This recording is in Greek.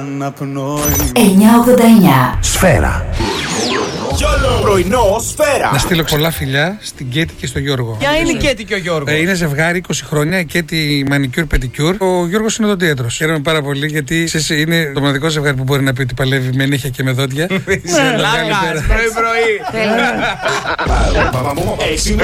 989 Σφαίρα. Πρωινό Σφαίρα. Να στείλω πολλά φιλιά στην Κέτη και στο Γιώργο. Ποια είναι η Κέτη και ο Γιώργος? Είναι ζευγάρι 20 χρόνια, η Κέτη μανικιούρ πεντικιούρ. Ο Γιώργος είναι οδοντίατρος. Χαίρομαι πάρα πολύ γιατί εσείς είναι το μοναδικό ζευγάρι που μπορεί να πει ότι παλεύει με νύχια και με δόντια. Λάγας, πρωί-πρωί.